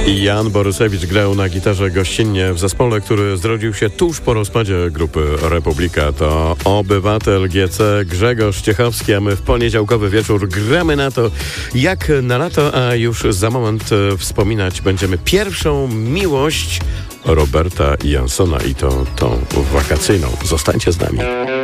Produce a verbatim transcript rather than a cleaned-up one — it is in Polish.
Jan Borysewicz grał na gitarze gościnnie w zespole, który zrodził się tuż po rozpadzie grupy Republika. To obywatel G C Grzegorz Ciechowski, a my w poniedziałkowy wieczór gramy na to, jak na lato, a już za moment wspominać będziemy pierwszą miłość Roberta Jansona i to tą wakacyjną. Zostańcie z nami.